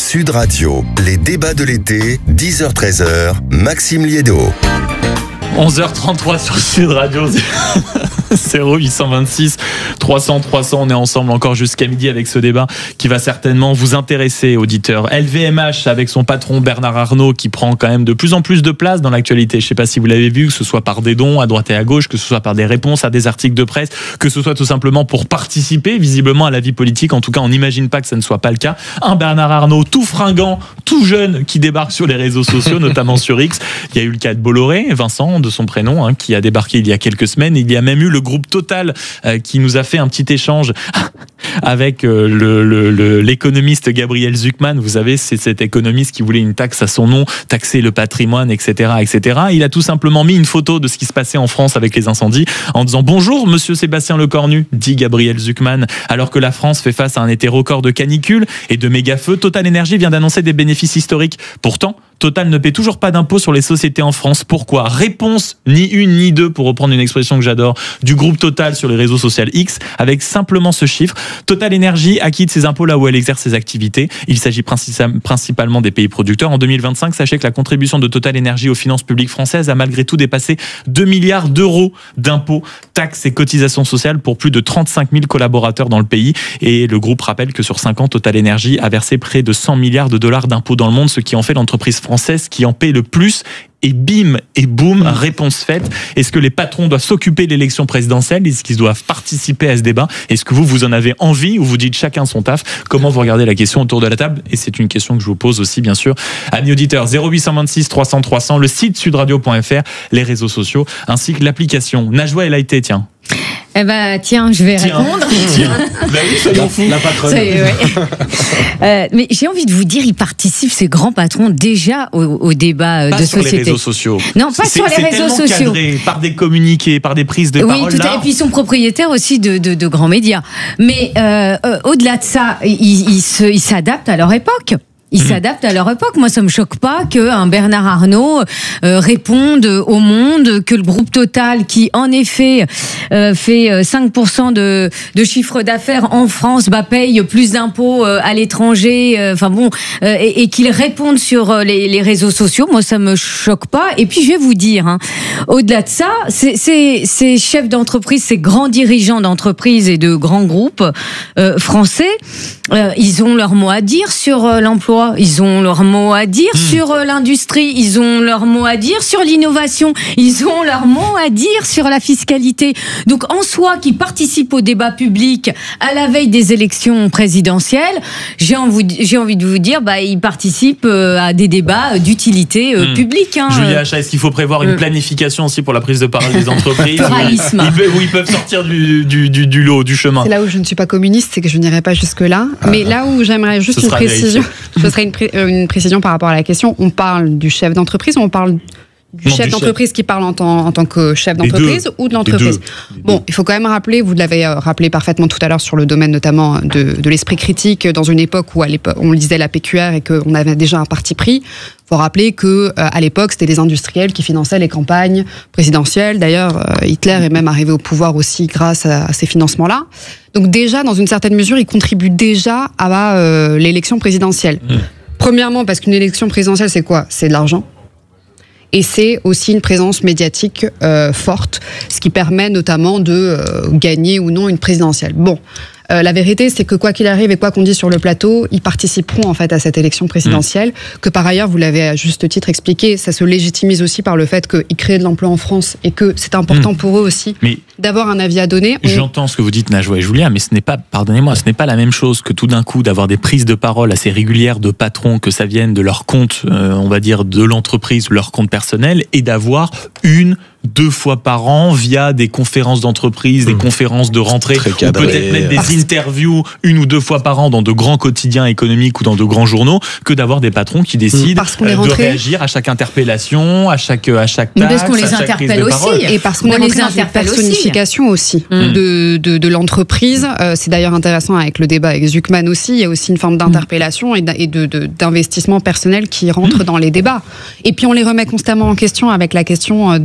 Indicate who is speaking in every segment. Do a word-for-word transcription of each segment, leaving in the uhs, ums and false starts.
Speaker 1: Sud Radio, les débats de l'été, dix heures treize heures, Maxime Liédo.
Speaker 2: onze heures trente-trois sur Sud Radio. zéro huit cent vingt-six trois cents trois cents, on est ensemble encore jusqu'à midi avec ce débat qui va certainement vous intéresser, auditeurs. L V M H avec son patron Bernard Arnault qui prend quand même de plus en plus de place dans l'actualité. Je ne sais pas si vous l'avez vu, que ce soit par des dons à droite et à gauche, que ce soit par des réponses à des articles de presse, que ce soit tout simplement pour participer visiblement à la vie politique. En tout cas, on n'imagine pas que ça ne soit pas le cas. Un Bernard Arnault tout fringant, tout jeune, qui débarque sur les réseaux sociaux, notamment sur X. Il y a eu le cas de Bolloré, Vincent de son prénom, hein, qui a débarqué il y a quelques semaines. Il y a même eu le groupe Total euh, qui nous a fait un petit échange avec euh, le, le, le, l'économiste Gabriel Zucman. Vous savez, c'est cet économiste qui voulait une taxe à son nom, taxer le patrimoine, et cetera, et cetera. Il a tout simplement mis une photo de ce qui se passait en France avec les incendies en disant « Bonjour, monsieur Sébastien Lecornu », dit Gabriel Zucman. Alors que la France fait face à un été record de canicules et de méga-feux, Total Énergie vient d'annoncer des bénéfices historiques. Pourtant, Total ne paie toujours pas d'impôt sur les sociétés en France. Pourquoi ? Réponse ni une ni deux, pour reprendre une expression que j'adore, du groupe Total sur les réseaux sociaux X, avec simplement ce chiffre. Total Énergie acquitte ses impôts là où elle exerce ses activités. Il s'agit principalement des pays producteurs. En deux mille vingt-cinq, sachez que la contribution de Total Énergie aux finances publiques françaises a malgré tout dépassé deux milliards d'euros d'impôts, taxes et cotisations sociales pour plus de trente-cinq mille collaborateurs dans le pays. Et le groupe rappelle que sur cinq ans, Total Énergie a versé près de cent milliards de dollars d'impôts dans le monde, ce qui en fait l'entreprise française qui en paie le plus. Et bim et boum, réponse faite. Est-ce que les patrons doivent s'occuper de l'élection présidentielle ? Est-ce qu'ils doivent participer à ce débat ? Est-ce que vous, vous en avez envie ou vous dites chacun son taf ? Comment vous regardez la question autour de la table ? Et c'est une question que je vous pose aussi, bien sûr, amis auditeurs. zéro huit cent vingt-six trois cents trois cents, le site sudradio point f r, les réseaux sociaux, ainsi que l'application. Najwa El Haïté, tiens.
Speaker 3: Eh ben, tiens, je vais
Speaker 2: tiens.
Speaker 3: répondre.
Speaker 2: Tiens. Ben oui, soyons fous.
Speaker 4: La patronne.
Speaker 3: C'est, ouais. euh, mais j'ai envie de vous dire, ils participent, ces grands patrons, déjà au, au débat
Speaker 2: pas
Speaker 3: de
Speaker 2: sur
Speaker 3: société.
Speaker 2: Les réseaux sociaux.
Speaker 3: Non, pas
Speaker 2: c'est,
Speaker 3: sur les
Speaker 2: c'est
Speaker 3: réseaux
Speaker 2: sociaux.
Speaker 3: Cadré
Speaker 2: par des communiqués, par des prises de
Speaker 3: oui,
Speaker 2: parole.
Speaker 3: Tout à, et puis ils sont propriétaires aussi de, de, de grands médias. Mais euh, euh, au-delà de ça, ils, ils, se, ils s'adaptent à leur époque. Ils mmh. s'adaptent à leur époque. Moi, ça me choque pas qu'un Bernard Arnault euh, réponde au Monde, que le groupe Total, qui en effet euh, fait cinq pour cent de, de chiffre d'affaires en France, bah, paye plus d'impôts euh, à l'étranger. Enfin euh, bon, euh, et, et qu'il réponde sur euh, les, les réseaux sociaux. Moi, ça me choque pas. Et puis, je vais vous dire, hein, au-delà de ça, c'est, c'est, ces chefs d'entreprise, ces grands dirigeants d'entreprise et de grands groupes euh, français, euh, ils ont leur mot à dire sur euh, l'emploi. Ils ont leur mot à dire mmh. sur l'industrie, ils ont leur mot à dire sur l'innovation, ils ont leur mot à dire sur la fiscalité. Donc en soi, qui participent au débat public à la veille des élections présidentielles, j'ai envie, j'ai envie de vous dire, bah, ils participent à des débats d'utilité mmh. publique. Hein.
Speaker 2: Julia Achat, est-ce qu'il faut prévoir une mmh. planification aussi pour la prise de parole des entreprises
Speaker 3: Pluralisme.
Speaker 2: Où, où ils peuvent sortir du, du, du, du lot, du chemin.
Speaker 5: C'est là où je ne suis pas communiste, c'est que je n'irai pas jusque-là. Ah. Mais là où j'aimerais juste une précision... Ce serait une, pré- une précision par rapport à la question. On parle du chef d'entreprise ou on parle du
Speaker 2: non,
Speaker 5: chef
Speaker 2: du
Speaker 5: d'entreprise
Speaker 2: chef.
Speaker 5: qui parle en tant, en tant que chef d'entreprise ou de l'entreprise. Bon, il faut quand même rappeler, vous l'avez rappelé parfaitement tout à l'heure sur le domaine notamment de, de l'esprit critique dans une époque où à l'époque, on lisait la P Q R et qu'on avait déjà un parti pris. Il faut rappeler que à l'époque, c'était les industriels qui finançaient les campagnes présidentielles. D'ailleurs, Hitler est même arrivé au pouvoir aussi grâce à, à ces financements-là. Donc déjà, dans une certaine mesure, ils contribuent déjà à euh, l'élection présidentielle. Mmh. Premièrement, parce qu'une élection présidentielle, c'est quoi ? C'est de l'argent. Et c'est aussi une présence médiatique euh, forte, ce qui permet notamment de euh, gagner ou non une présidentielle. Bon, euh, la vérité, c'est que quoi qu'il arrive et quoi qu'on dise sur le plateau, ils participeront en fait à cette élection présidentielle, mmh. que par ailleurs, vous l'avez à juste titre expliqué, ça se légitimise aussi par le fait qu'ils créent de l'emploi en France et que c'est important mmh. pour eux aussi Mais d'avoir un avis à donner. On...
Speaker 2: J'entends ce que vous dites, Najwa et Julia, mais ce n'est pas, pardonnez-moi, ce n'est pas la même chose que tout d'un coup d'avoir des prises de parole assez régulières de patrons, que ça vienne de leur compte, euh, on va dire, de l'entreprise, leur compte personnel, et d'avoir une deux fois par an via des conférences d'entreprise, des mmh. conférences de rentrée, ou peut-être mettre des interviews une ou deux fois par an dans de grands quotidiens économiques ou dans de grands journaux, que d'avoir des patrons qui décident euh, de réagir à chaque interpellation, à chaque à chaque taxe,
Speaker 3: parce qu'on les
Speaker 2: à chaque
Speaker 3: interpelle
Speaker 2: prise de parole.
Speaker 3: aussi,
Speaker 5: et parce qu'on, on les interpelle dans une personnification aussi, aussi mmh. de, de de l'entreprise. Euh, c'est d'ailleurs intéressant avec le débat avec Zucman aussi. Il y a aussi une forme d'interpellation et, et de, de d'investissement personnel qui rentre mmh. dans les débats. Et puis on les remet constamment en question avec la question de la plus-value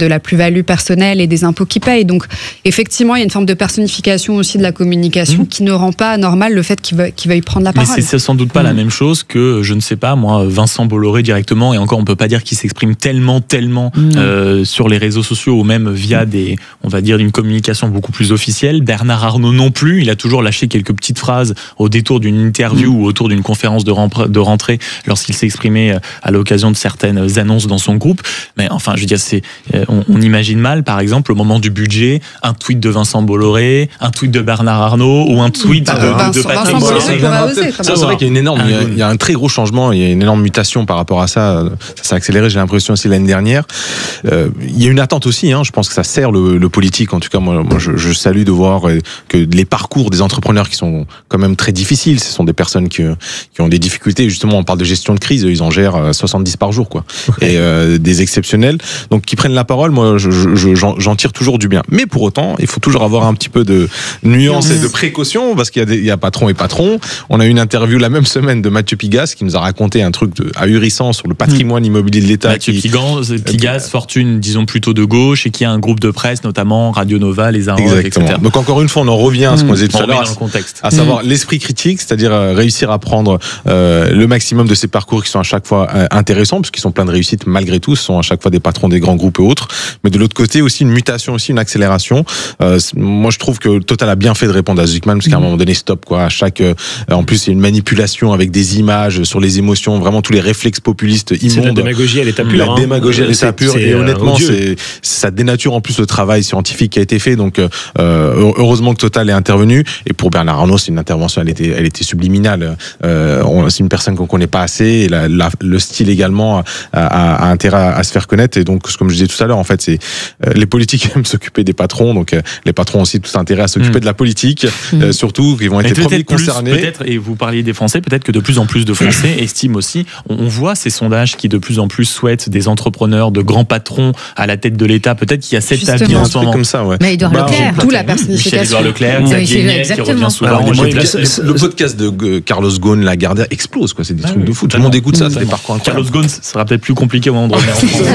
Speaker 5: plus-value personnelle et des impôts qu'ils payent. Donc, effectivement, il y a une forme de personnification aussi de la communication mmh. qui ne rend pas normal le fait qu'il veuille, qu'il veuille prendre la parole.
Speaker 2: Mais c'est, c'est sans doute pas mmh. la même chose que, je ne sais pas, moi, Vincent Bolloré directement, et encore, on peut pas dire qu'il s'exprime tellement, tellement mmh. euh, sur les réseaux sociaux ou même via des, on va dire, une communication beaucoup plus officielle. Bernard Arnault non plus, il a toujours lâché quelques petites phrases au détour d'une interview mmh. ou autour d'une conférence de, rem- de rentrée lorsqu'il s'est exprimé à l'occasion de certaines annonces dans son groupe. Mais enfin, je veux dire, c'est, on, on imagine mal, par exemple, au moment du budget, un tweet de Vincent Bolloré, un tweet de Bernard Arnault ou un tweet bah, de,
Speaker 5: Vincent,
Speaker 2: de Patrick
Speaker 5: Vincent
Speaker 2: Bolloré.
Speaker 5: Bolloré.
Speaker 4: Ça, c'est vrai qu'il y a une énorme, il y a, il y a un très gros changement, il y a une énorme mutation par rapport à ça. Ça s'est accéléré, j'ai l'impression aussi l'année dernière. Euh, il y a une attente aussi, hein, je pense que ça sert le, le politique. En tout cas, moi, moi je, je salue de voir que les parcours des entrepreneurs qui sont quand même très difficiles, ce sont des personnes qui, qui ont des difficultés. Justement, on parle de gestion de crise, ils en gèrent soixante-dix par jour, quoi. Okay. Et euh, des exceptionnels, donc qui prennent la parole. Moi, je, je, j'en, j'en tire toujours du bien. Mais pour autant, il faut toujours avoir un petit peu de nuance et de précaution, parce qu'il y a, des, il y a patron et patron. On a eu une interview la même semaine de Mathieu Pigasse qui nous a raconté un truc de, ahurissant sur le patrimoine mmh. immobilier de l'État.
Speaker 2: Mathieu qui, Pigasse, Pigasse, fortune, disons plutôt de gauche, et qui a un groupe de presse, notamment Radio Nova, Les Arocs, et cetera.
Speaker 4: Donc encore une fois, on en revient à ce qu'on disait tout à l'heure,
Speaker 2: à,
Speaker 4: à savoir mmh. l'esprit critique, c'est-à-dire réussir à prendre euh, le maximum de ces parcours qui sont à chaque fois euh, intéressants, parce qu'ils sont pleins de réussite malgré tout, ce sont à chaque fois des patrons des grands groupes et autres. Mais de l'autre côté aussi une mutation, aussi une accélération. Euh, moi, je trouve que Total a bien fait de répondre à Zucman, parce qu'à un moment donné, stop, quoi. À chaque, euh, en plus, il y a une manipulation avec des images sur les émotions, vraiment tous les réflexes populistes immondes. C'est
Speaker 6: la démagogie à l'état pur.
Speaker 4: La hein. démagogie à l'état pur. Et honnêtement, c'est, ça dénature en plus le travail scientifique qui a été fait. Donc, euh, heureusement que Total est intervenu. Et pour Bernard Arnault, c'est une intervention, elle était, elle était subliminale. Euh, on, c'est une personne qu'on connaît pas assez. Et la, la, le style également a, a, a intérêt à, à se faire connaître. Et donc, comme je disais tout à l'heure, en fait, c'est euh, les politiques aiment s'occuper des patrons. Donc, euh, les patrons ont aussi tout intérêt à s'occuper mmh. de la politique, mmh. euh, surtout qu'ils vont être les premiers concernés.
Speaker 2: Peut-être, et vous parliez des Français, peut-être que de plus en plus de Français estiment aussi. On, on voit ces sondages qui de plus en plus souhaitent des entrepreneurs, de grands patrons à la tête de l'État. Peut-être qu'il y a cet avis en ce moment.
Speaker 4: Comme ça, ouais.
Speaker 3: Mais Édouard bah, Leclerc,
Speaker 5: tout la personnification.
Speaker 2: Michel Édouard Leclerc,
Speaker 3: oui,
Speaker 2: Xavier Niel qui revient souvent.
Speaker 4: Alors, moi, le, le podcast de Carlos Ghosn, Lagardère, explose, quoi. C'est des ah, trucs oui, de fou. Tout le monde écoute ça, c'est des parcours incroyables.
Speaker 2: Carlos Ghosn, ça sera peut-être plus compliqué au moment de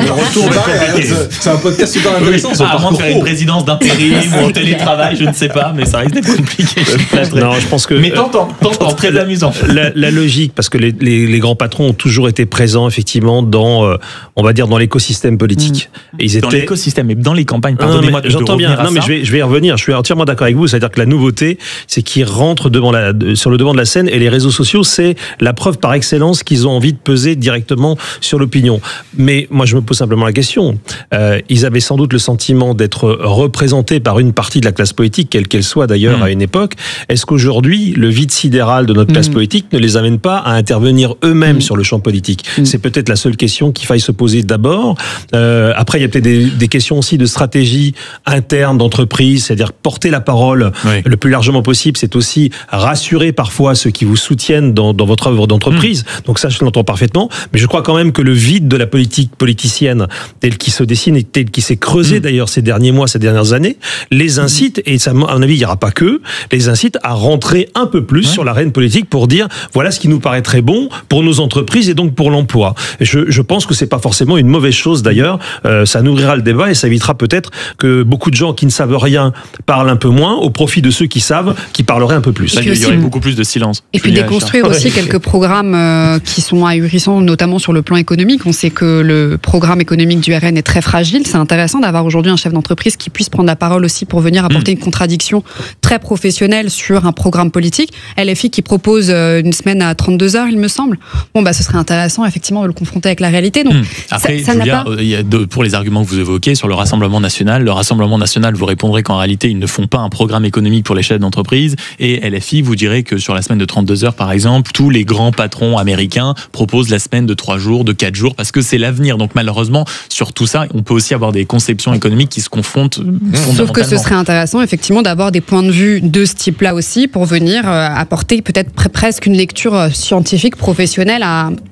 Speaker 2: revenir.
Speaker 4: C'est un podcast super intéressant.
Speaker 2: À moins de faire une présidence d'intérim ou en télétravail, je ne sais pas, mais ça risque d'être compliqué.
Speaker 6: Non, je pense que.
Speaker 2: Mais tentant, tentant, très amusant.
Speaker 6: La, la logique, parce que les, les, les grands patrons ont toujours été présents, effectivement, dans, euh, on va dire, dans l'écosystème politique.
Speaker 2: Et ils étaient... Dans l'écosystème, mais dans les campagnes, pardonnez-moi de
Speaker 6: J'entends bien, non, mais je vais, je vais y revenir. Je suis entièrement d'accord avec vous. C'est-à-dire que la nouveauté, c'est qu'ils rentrent devant la, sur le devant de la scène, et les réseaux sociaux, c'est la preuve par excellence qu'ils ont envie de peser directement sur l'opinion. Mais moi, je me pose simplement la question. Euh, ils avaient sans doute le sentiment d'être représentés par une partie de la classe politique, quelle qu'elle soit d'ailleurs mmh. à une époque. Est-ce qu'aujourd'hui, le vide sidéral de notre classe mmh. politique ne les amène pas à intervenir eux-mêmes mmh. sur le champ politique ? mmh. C'est peut-être la seule question qu'il faille se poser d'abord. Euh, après, il y a peut-être des, des questions aussi de stratégie interne d'entreprise, c'est-à-dire porter la parole oui. le plus largement possible. C'est aussi rassurer parfois ceux qui vous soutiennent dans, dans votre œuvre d'entreprise. Mmh. Donc ça, je l'entends parfaitement. Mais je crois quand même que le vide de la politique politicienne, tel qu'il se dessine et tel qu'il s'est creusé mmh. d'ailleurs ces derniers mois, ces dernières années, les incite, et ça, à mon avis, il n'y aura pas que, les incite à rentrer un peu plus ouais. sur l'arène politique pour dire, voilà ce qui nous paraît très bon pour nos entreprises et donc pour l'emploi. Je, je pense que c'est pas forcément une mauvaise chose d'ailleurs. Euh, ça nourrira le débat et ça évitera peut-être que beaucoup de gens qui ne savent rien parlent un peu moins au profit de ceux qui savent, qui parleraient un peu plus.
Speaker 2: Il y aurait beaucoup plus de silence.
Speaker 5: Et puis déconstruire aussi quelques programmes euh, qui sont ahurissants, notamment sur le plan économique. On sait que le programme économique du R N est très fragile. C'est intéressant d'avoir aujourd'hui un chef d'entreprise qui puisse prendre la parole aussi pour venir apporter mmh. une contradiction très professionnelle sur un programme politique. L F I qui propose une semaine à trente-deux heures, il me semble. Bon, bah, ce serait intéressant, effectivement, de le confronter avec la réalité. Donc, mmh.
Speaker 2: Après,
Speaker 5: ça, ça
Speaker 2: Julia,
Speaker 5: n'a pas...
Speaker 2: euh, y a deux, pour les arguments que vous évoquez sur le Rassemblement national, le Rassemblement national, vous répondrez qu'en réalité, ils ne font pas un programme économique pour les chefs d'entreprise. Et L F I vous dirait que sur la semaine de trente-deux heures, par exemple, tous les grands patrons américains proposent la semaine de trois jours, de quatre jours, parce que c'est l'avenir. Donc, malheureusement, sur tout ça, on peut aussi avoir des conceptions économiques qui se confrontent mmh.
Speaker 5: Sauf que ce serait intéressant, effectivement, d'avoir des points de vue de ce type-là aussi pour venir euh, apporter peut-être pr- presque une lecture scientifique, professionnelle à,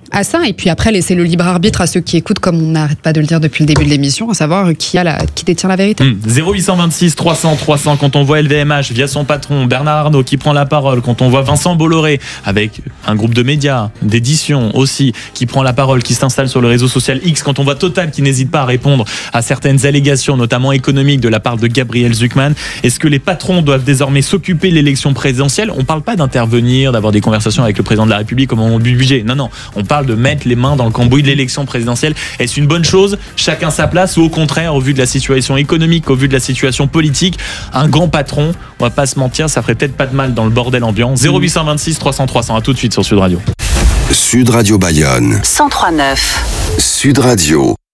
Speaker 5: à ça, et puis après laisser le libre arbitre à ceux qui écoutent, comme on n'arrête pas de le dire depuis le début de l'émission, à savoir qui, a la, qui détient la vérité.
Speaker 2: Mmh. zéro huit cent vingt-six trois cents trois cents, quand on voit L V M H via son patron Bernard Arnault qui prend la parole, quand on voit Vincent Bolloré avec un groupe de médias, d'édition aussi, qui prend la parole, qui s'installe sur le réseau social X, quand on voit Total qui n'hésite pas à répondre à certaines allégations, notamment économiques, de la part de Gabriel Zucman, est-ce que les patrons doivent désormais s'occuper de l'élection présidentielle? On ne parle pas d'intervenir, d'avoir des conversations avec le président de la République comme on budget. Non, non, on parle de mettre les mains dans le cambouis de l'élection présidentielle. Est-ce une bonne chose? Chacun sa place, ou au contraire, au vu de la situation économique, au vu de la situation politique, un grand patron, on va pas se mentir, ça ferait peut-être pas de mal dans le bordel ambiant. zéro huit cent vingt-six trois cents trois cents, à tout de suite sur Sud Radio.
Speaker 1: Sud Radio Bayonne.
Speaker 7: cent trois neuf.
Speaker 1: Sud Radio.